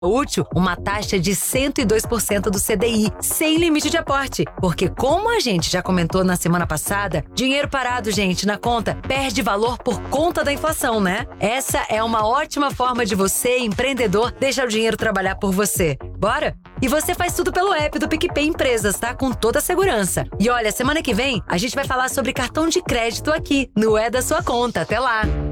útil uma taxa de 102% do CDI, sem limite de aporte. Porque como a gente já comentou na semana passada, dinheiro parado, gente, na conta, perde valor por conta da inflação, né? Essa é uma ótima forma de você, empreendedor, deixar o dinheiro trabalhar por você. Bora? E você faz tudo pelo app do PicPay Empresas, tá? Com toda a segurança. E olha, semana que vem, a gente vai falar sobre cartão de crédito aqui, no É da Sua Conta. Até lá!